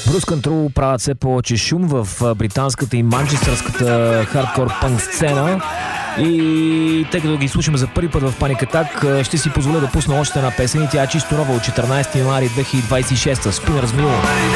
Bruce Control правят все повече шум в британската и манчестърската хардкор пънк сцена. И тъй като ги слушаме за първи път в Panic Attack, ще си позволя да пусна още една песен и тя е чисто нова от 14 януари 2026. Spinners Mill.